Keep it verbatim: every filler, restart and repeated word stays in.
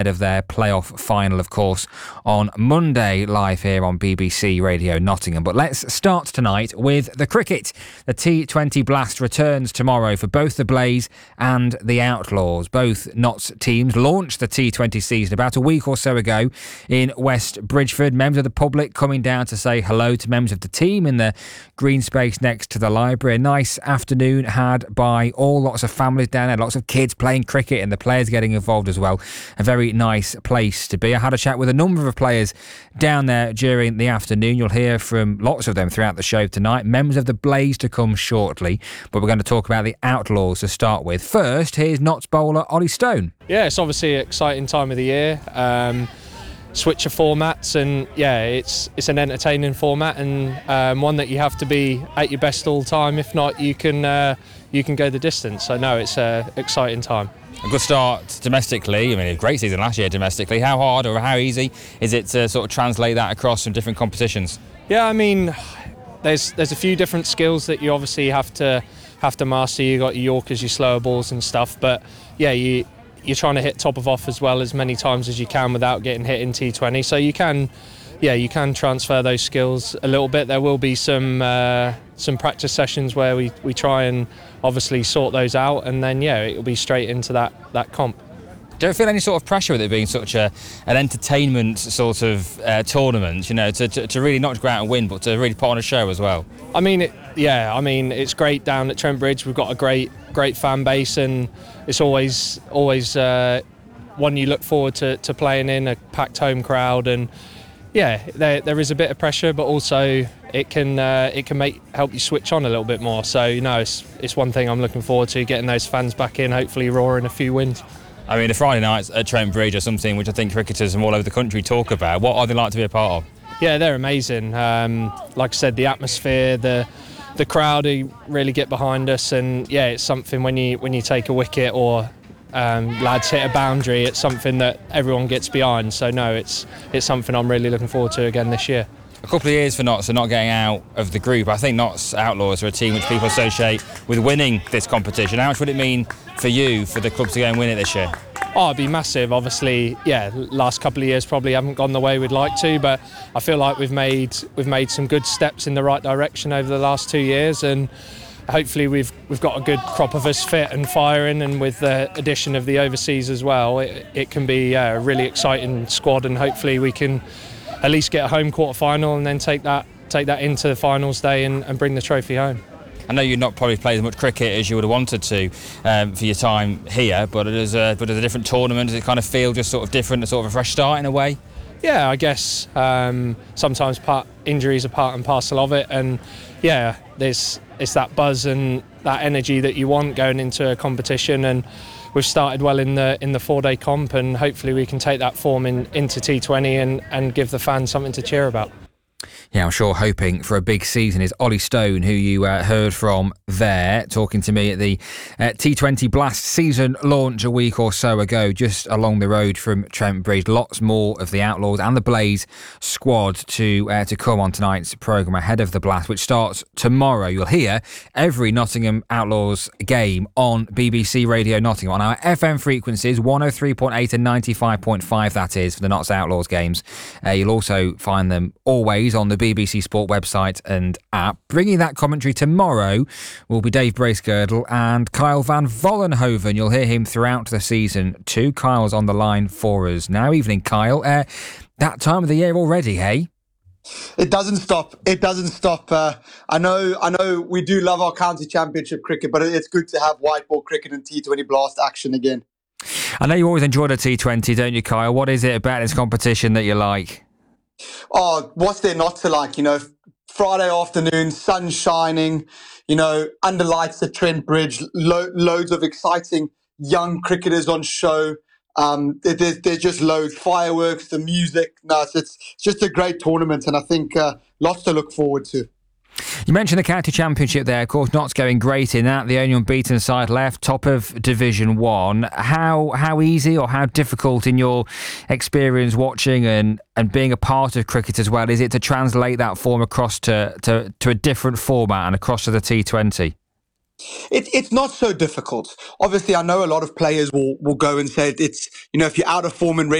ahead of their playoff final, of course, on Monday, live here on B B C Radio Nottingham. But let's start tonight with the cricket. The T twenty Blast returns tomorrow for both the Blaze and the Outlaws. Both Notts teams launched the T twenty season about a week or so ago in West Bridgford. Members of the public coming down to say hello to members of the team in the green space next to the library. A nice afternoon had by all, lots of families down there, lots of kids playing cricket and the players getting involved as well. A very nice place to be. I had a chat with a number of players down there during the afternoon. You'll hear from lots of them throughout the show tonight. Members of the Blaze to come shortly, but we're going to talk about the Outlaws to start with. First, here's Notts bowler Ollie Stone. Yeah, it's obviously an exciting time of the year. Um, switch of formats, and yeah, it's it's an entertaining format, and um, one that you have to be at your best all the time. If not, you can uh, you can go the distance. So no, it's an exciting time. A good start domestically. I mean, a great season last year domestically. How hard or how easy is it to sort of translate that across from different competitions? Yeah, I mean, there's there's a few different skills that you obviously have to have to master. You got your Yorkers, your slower balls and stuff, but yeah, you you're trying to hit top of off as well as many times as you can without getting hit in T twenty. So you can, yeah, you can transfer those skills a little bit. There will be some uh, some practice sessions where we, we try and obviously sort those out, and then yeah, it'll be straight into that that comp. Do you feel any sort of pressure with it being such a an entertainment sort of uh, tournament, you know, to, to, to really not just go out and win, but to really put on a show as well? I mean, it, yeah, I mean, it's great down at Trent Bridge. We've got a great great fan base, and it's always always uh, one you look forward to, to playing in, a packed home crowd, and yeah, there there is a bit of pressure, but also it can uh, it can make help you switch on a little bit more. So you know, it's it's one thing I'm looking forward to, getting those fans back in, hopefully roaring a few wins. I mean, the Friday nights at Trent Bridge are something which I think cricketers from all over the country talk about. What are they like to be a part of? Yeah, they're amazing. Um, like I said, the atmosphere, the the crowd who really get behind us, and yeah, it's something when you when you take a wicket or um, lads hit a boundary, it's something that everyone gets behind. So no, it's it's something I'm really looking forward to again this year. A couple of years for Notts, so not getting out of the group. I think Notts Outlaws are a team which people associate with winning this competition. How much would it mean for you, for the club to go and win it this year? Oh, it'd be massive. Obviously, yeah, last couple of years probably haven't gone the way we'd like to, but I feel like we've made we've made some good steps in the right direction over the last two years, and hopefully we've we've got a good crop of us fit and firing, and with the addition of the overseas as well, it, it can be a really exciting squad, and hopefully we can at least get a home quarter final and then take that take that into the finals day and, and bring the trophy home. I know you've not probably played as much cricket as you would have wanted to um, for your time here, but it is a, but it's a different tournament. Does it kind of feel just sort of different, a sort of a fresh start in a way? Yeah, I guess um, sometimes part, injuries are part and parcel of it, and yeah, there's it's that buzz and that energy that you want going into a competition, and we've started well in the in the four-day comp, and hopefully we can take that form in, into T twenty and, and give the fans something to cheer about. Yeah, I'm sure hoping for a big season is Ollie Stone, who you uh, heard from there, talking to me at the uh, T twenty Blast season launch a week or so ago, just along the road from Trent Bridge. Lots more of the Outlaws and the Blaze squad to uh, to come on tonight's programme ahead of the Blast, which starts tomorrow. You'll hear every Nottingham Outlaws game on B B C Radio Nottingham on our F M frequencies, one oh three point eight and ninety-five point five, that is, for the Notts Outlaws games. Uh, you'll also find them always on the B B C Sport website and app. Bringing that commentary tomorrow will be Dave Bracegirdle and Kyle van Vollenhoven. You'll hear him throughout the season too. Kyle's on the line for us now. Evening, Kyle. Uh, that time of the year already, hey? It doesn't stop. It doesn't stop. Uh, I know. I know. We do love our county championship cricket, but it's good to have white ball cricket and T twenty Blast action again. I know you always enjoyed a T twenty, don't you, Kyle? What is it about this competition that you like? Oh, what's there not to like? You know, Friday afternoon, sun shining, you know, under lights at Trent Bridge, lo- loads of exciting young cricketers on show. Um, there, there's, there's just loads, fireworks, the music. No, it's, it's just a great tournament, and I think uh, lots to look forward to. You mentioned the county championship there. Of course, Notts going great in that. The only unbeaten side left, top of Division One. How how easy or how difficult, in your experience watching and, and being a part of cricket as well, is it to translate that form across to, to, to a different format and across to the T twenty? It, it's not so difficult. Obviously, I know a lot of players will, will go and say it's, you know, if you're out of form and